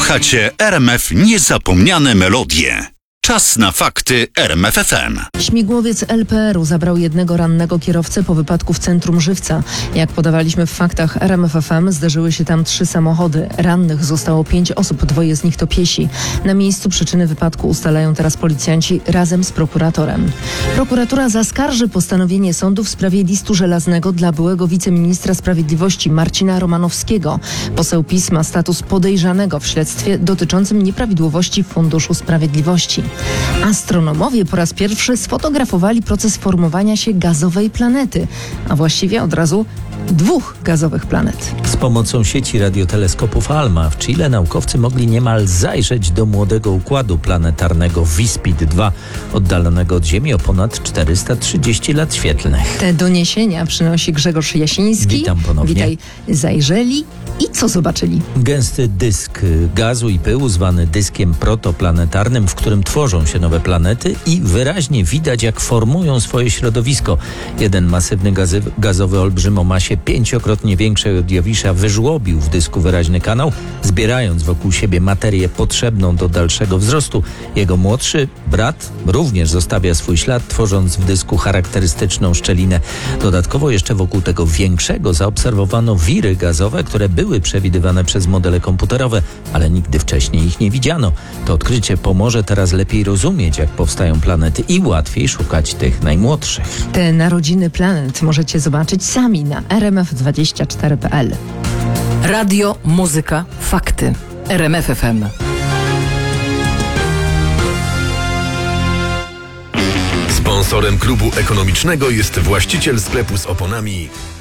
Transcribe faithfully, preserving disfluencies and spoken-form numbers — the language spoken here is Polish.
Słuchacie R M F Niezapomniane Melodie. Czas na fakty R M F F M. Śmigłowiec L P R u zabrał jednego rannego kierowcę po wypadku w centrum Żywca. Jak podawaliśmy w faktach R M F F M, zderzyły się tam trzy samochody. Rannych zostało pięć osób, dwoje z nich to piesi. Na miejscu przyczyny wypadku ustalają teraz policjanci razem z prokuratorem. Prokuratura zaskarży postanowienie sądu w sprawie listu żelaznego dla byłego wiceministra sprawiedliwości Marcina Romanowskiego. Poseł PiS ma status podejrzanego w śledztwie dotyczącym nieprawidłowości w Funduszu Sprawiedliwości. Astronomowie po raz pierwszy sfotografowali proces formowania się gazowej planety, a właściwie od razu dwóch gazowych planet. Z pomocą sieci radioteleskopów ALMA w Chile naukowcy mogli niemal zajrzeć do młodego układu planetarnego WISPID dwa, oddalonego od Ziemi o ponad czterysta trzydzieści lat świetlnych. Te doniesienia przynosi Grzegorz Jasiński. Witam ponownie. Witaj. Zajrzeli i co zobaczyli? Gęsty dysk gazu i pyłu zwany dyskiem protoplanetarnym, w którym tworzą się nowe planety i wyraźnie widać, jak formują swoje środowisko. Jeden masywny gazy, gazowy olbrzym o masie pięciokrotnie większej od Jowisza wyżłobił w dysku wyraźny kanał, zbierając wokół siebie materię potrzebną do dalszego wzrostu. Jego młodszy brat również zostawia swój ślad, tworząc w dysku charakterystyczną szczelinę. Dodatkowo jeszcze wokół tego większego zaobserwowano wiry gazowe, które były przewidywane przez modele komputerowe, ale nigdy wcześniej ich nie widziano. To odkrycie pomoże teraz lepiej rozumieć, jak powstają planety i łatwiej szukać tych najmłodszych. Te narodziny planet możecie zobaczyć sami na r m f dwadzieścia cztery kropka p l. Radio, muzyka, fakty. R M F F M. Sponsorem klubu ekonomicznego jest właściciel sklepu z oponami